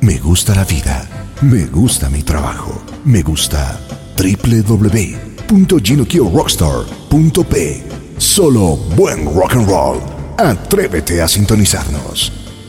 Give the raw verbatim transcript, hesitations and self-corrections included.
Me gusta la vida. Me gusta mi trabajo. Me gusta doble u doble u doble u punto gino kio rockstar punto pe. Solo buen rock and roll. Atrévete a sintonizarnos.